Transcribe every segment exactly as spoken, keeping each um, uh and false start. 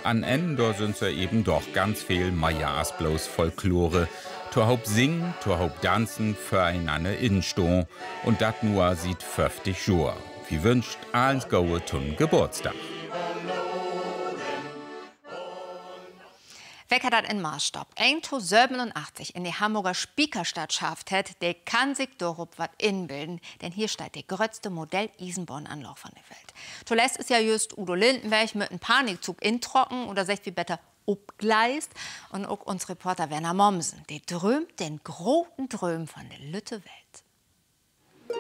An Ende sind sie eben doch ganz viel Majas bloß Folklore. To Haupt singen, to Haupt tanzen, füreinander instehen. Und dat nur sieht fünfzig Jahre. Wie wünscht, alles Goue zum Geburtstag. Wer dat in Maßstab siebenundachtzig in die Hamburger Spiekerstadt schafft hat, der kann sich darauf was inbilden. Denn hier steht der größte Modell-Eisenbahnanlauf von der Welt. Zuletzt ist ja just Udo Lindenberg mit einem Panikzug introcken oder sagt wie besser obgleist. Und auch unser Reporter Werner Mommsen, der drömt den großen Dröm von der Lütte Welt.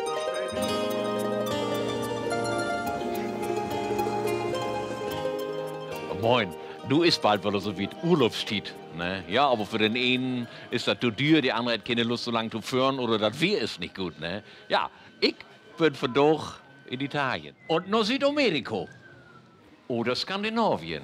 Moin. Du ist bald wieder so wie Urlaubstiet. Ne? Ja, aber für den einen ist das zu teuer, die andere hat keine Lust, so lange zu führen oder das wir ist nicht gut. Ne? Ja, ich bin für doch in Italien. Und noch Südamerika. Oder Skandinavien.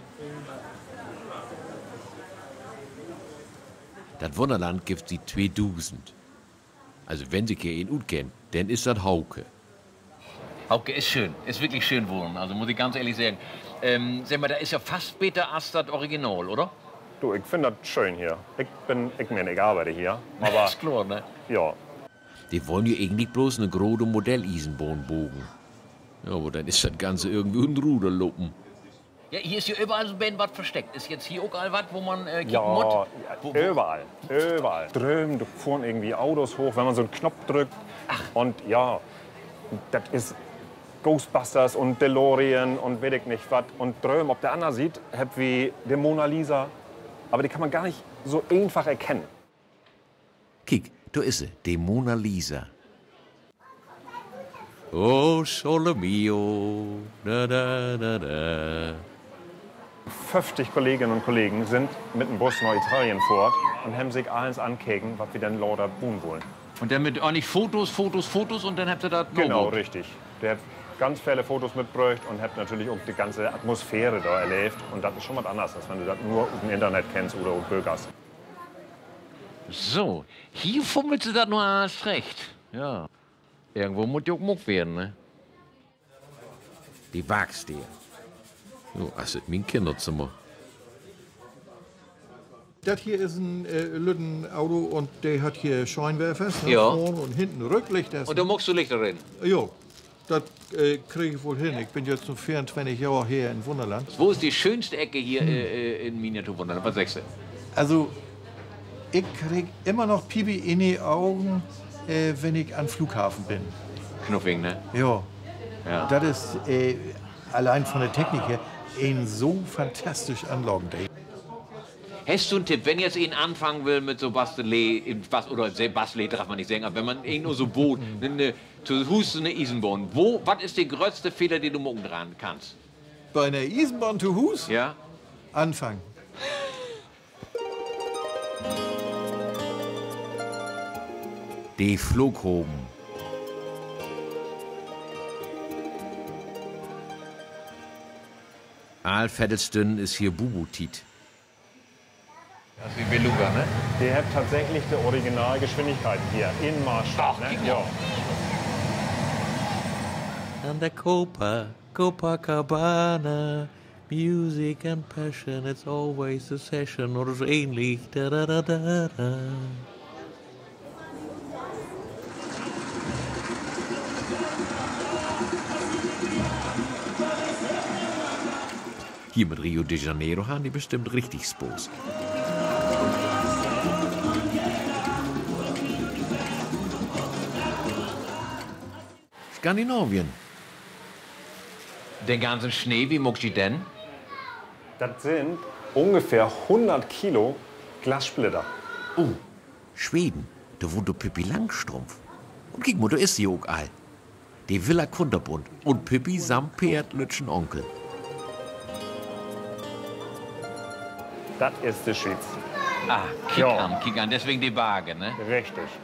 Das Wunderland gibt die zweitausend. Also wenn Sie hier in Ut kennen, dann ist das Hauke. Hauke ist schön, ist wirklich schön wohnen, also muss ich ganz ehrlich sagen. Ähm, sag mal, da ist ja fast besser als das Original, oder? Du, ich finde das schön hier. Ich bin, ich meine, ich arbeite hier. Aber das ist klar, ne? Ja. Die wollen ja eigentlich bloß eine große Modell-Eisenbahn bogen. Ja, aber dann ist das Ganze irgendwie ein Ruderluppen. Ja, hier ist ja überall so ein bisschen was versteckt. Ist jetzt hier auch all was, wo man äh, kicken Ja, muss? ja, Wo- wo- überall, überall. Drüben da fahren irgendwie Autos hoch, wenn man so einen Knopf drückt. Ach. Und ja, das ist Ghostbusters und DeLorean und weiß ich nicht was. Und drüben, ob der andere sieht, hab wie die Mona Lisa. Aber die kann man gar nicht so einfach erkennen. Kick, da ist sie, die Mona Lisa. Oh, Sole mio, da da da da. fünfzig Kolleginnen und Kollegen sind mit dem Bus nach Italien fort und haben sich alles angekeken, was wir dann lauter tun wollen. Und dann mit auch nicht Fotos, Fotos, Fotos und dann habt ihr das Genau, No-Go. richtig. Der hat ganz viele Fotos mitgebracht und hat natürlich auch die ganze Atmosphäre da erlebt. Und das ist schon was anderes, als wenn du das nur auf dem Internet kennst oder auf Bürgers. So, hier fummelt sie das nur alles recht. Ja. Irgendwo muss ja auch Muck werden, ne? Die wagst dir. Jo, das ist mein Kinderzimmer. Das hier ist ein äh, Lüttenauto und der hat hier Scheinwerfer, ne, Ja. vorne und hinten Rücklichter. Und da muckst du Lichter rein. Jo, das äh, kriege ich wohl hin. Ich bin jetzt nur vierundzwanzig Jahre hier in Wunderland. Wo ist die schönste Ecke hier äh, in Miniaturwunderland? Was sagst du? Also, ich krieg immer noch Pipi in die Augen, äh, wenn ich am Flughafen bin. Knuffing, ne? Ja, Ja. das ist äh, allein von der Technik her ein so fantastisch Anlagen. Hast du einen Tipp, wenn jetzt ihn anfangen will mit so Bastelee, Bas, oder Bastelee darf man nicht sagen, aber wenn man ihn nur so boot, eine, zu Hus eine Eisenbahn, wo, was ist der größte Fehler, den du morgen dran kannst? Bei einer Eisenbahn zu Hus Ja? anfangen. Die Flughoben. Allviertelstunden ist hier Bubutit. Das ist wie Beluga, ne? Der hat tatsächlich die Originalgeschwindigkeit hier in Maßstab. Ach, Ne? guck Ja. An der Copa, Copacabana, Music and Passion, it's always a session oder so ähnlich. Da, da, da, da, da. Hier mit Rio de Janeiro haben die bestimmt richtig Spaß. Skandinavien. Den ganzen Schnee, wie muckst du denn? Das sind ungefähr hundert Kilo Glassplitter. Oh, Schweden, da wohnt der Pippi Langstrumpf. Und guck mal, da ist sie auch all. Die Villa Kunterbund und Pippi samt Pferd Lütschen Onkel. Das ist die Schweiz. Ah, kick Ja. an, kick an, deswegen die Waage, ne? Richtig.